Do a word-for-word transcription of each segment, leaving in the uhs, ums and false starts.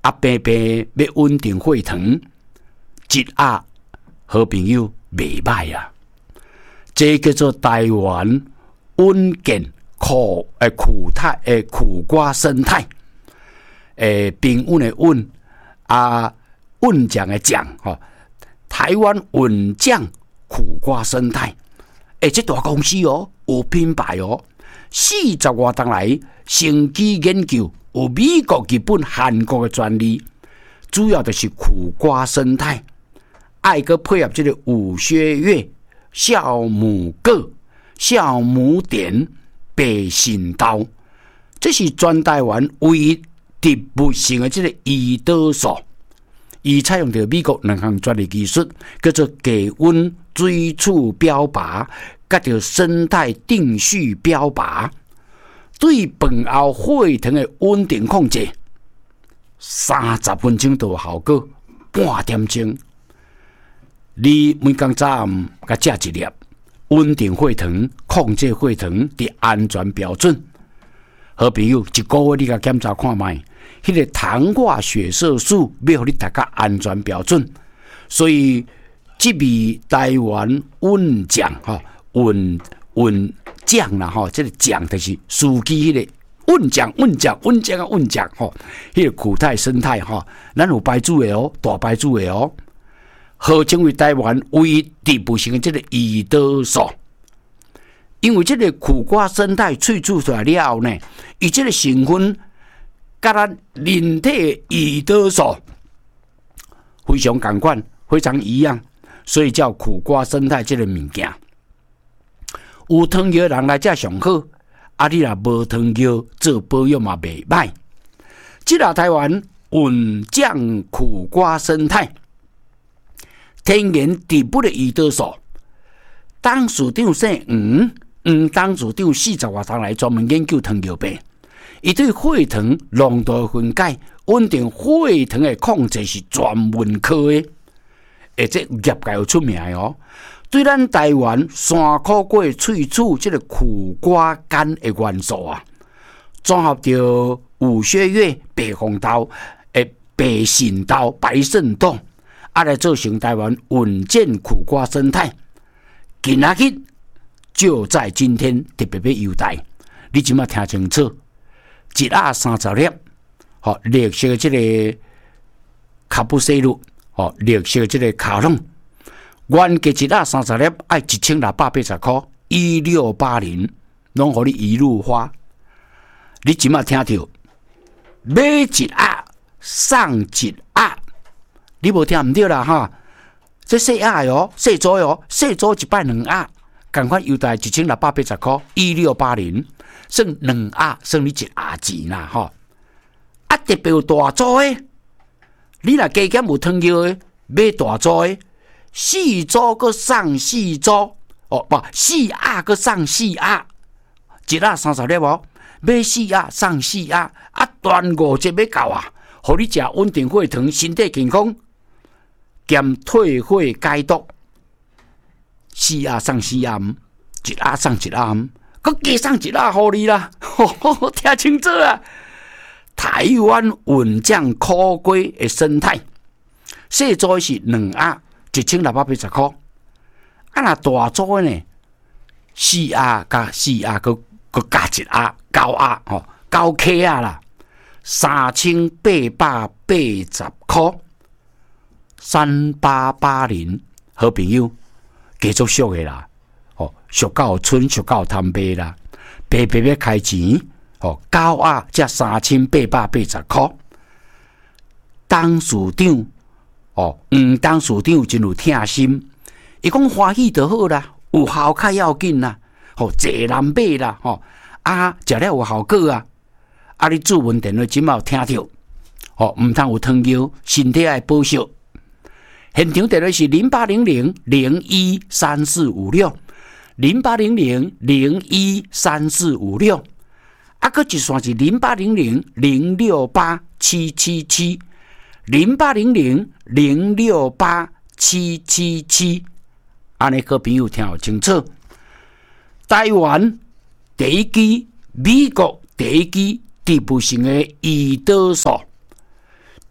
啊，平平要稳定血糖，一压好朋友袂歹啊！这叫做台湾稳健苦诶苦态诶苦瓜生态，诶平稳的稳啊稳酱的酱吼，台湾稳酱苦瓜生态，诶，这大公司哦，有品牌哦，四十外档来成绩研究，有美国、日本、韩国的专利，主要就是苦瓜生态，爱个配合这个武薛月、酵母铬、酵母碘、白荇豆，这是全台湾唯一植物性的这个胰岛素。伊采用着美国两项专利技术，叫做低温水处标靶，甲着生态定序标靶，对饭后血糖的稳定控制，三十分钟就有效果，半点钟。你每天早暗甲食一粒，稳定血糖，控制血糖，伫安全标准。好朋友，一个月你甲检查看卖。迄个糖化血色素要互你大家安全标准，所以这味台湾稳酱哈稳稳酱啦哈，这个酱就是司机迄个稳酱稳酱稳酱啊稳酱吼，迄个苦态生态哈，咱有牌子的哦，大牌子的哦，号称为台湾唯一植物性的这个胰岛素。因为这个苦瓜生态萃取出来了呢，伊这个成分。甲咱人体胰岛素非常相关，非常一样，所以叫苦瓜生态这个物件。有糖尿人来才上好，啊你若无糖尿做保养嘛袂歹。即个台湾稳酱苦瓜生态，天然植物的胰岛素，董事长姓黄，黄董事长四十外年来专门研究糖尿病。伊对血糖浓度分解、稳定血糖的控制是专门科的，而且业界有出名的哦。对咱台湾山苦果萃取这个苦瓜苷的元素啊，综合着武薛月、白红豆、诶白荇豆、白肾豆，啊来做成台湾稳健苦瓜生态。今仔日就在今天特别要优待，你即马听清楚。一盒三十粒，吼，绿色的这个卡布西露，吼，绿色的这个卡龙，原价一盒三十粒，爱一千六百八十块，一六八零，拢互你一路花。你即马听到，买一盒送一盒，你无听唔对啦哈？这细盒哟，细组哟，细组一摆两盒，共款优待一千六百八十块，一六八零。算两盒，算你一盒钱啦吼！啊，特别有大组的，你若加减有糖尿的，买大组的，四组搁送四组，哦不，四盒搁送四盒，一盒三十粒哦，买四盒送四盒，啊，端午节要到啊，互你食稳定血糖，身体健康，兼退血解毒，四盒送四盒，一盒送一盒。佮加送一盒互你啦，吼吼，听清楚啊！台湾稳酱苦瓜的生态，细组是两盒，一千六百八十块。啊，若大组呢，四盒加四盒，佮佮加一盒，九盒吼，九克啊啦，三千八百八十块，三八八零，好朋友，继续俗的啦。哦，俗到春，俗到摊卖啦，白白要开钱，哦，九盒才三千八百八十块。董事长，哦，黄董事长真有疼心，伊讲欢喜就好啦，有效较要紧啦，哦，济人买啦，吼、哦，啊，食了有效果啊，啊，你主文电话真嘛有听到，哦，毋通有糖尿，身体爱保守。现场电话是零八零零零一三四五六。零八零零零一三四五六，啊，搁一线是零八零零零六八七七七，零八零零零六八七七七，安尼各朋友听好清楚。台湾第一支，美国第一支植物性的胰岛素，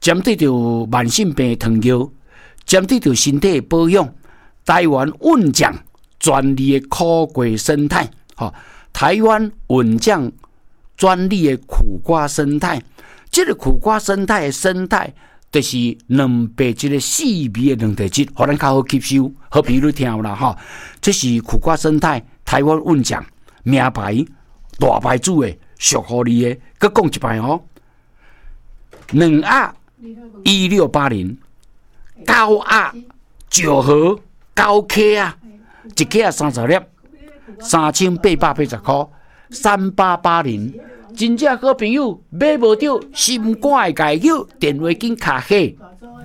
针对着慢性病糖尿，针对着身体保养，台湾稳酱专利的苦瓜生态，哈，台湾稳酱专利的苦瓜生态，这个苦瓜生态的生态，就是两百这个细微的两地质，互咱较好吸收。好比如听啦哈，这是苦瓜生态，台湾稳酱名牌大牌子的，属乎你的。佮讲一摆哦，两鸭一六八零，九鸭九盒九克啊，一克啊三十粒，三千八百八十块，三八八零。真正好朋友买无到，心肝会解救，电话紧卡起。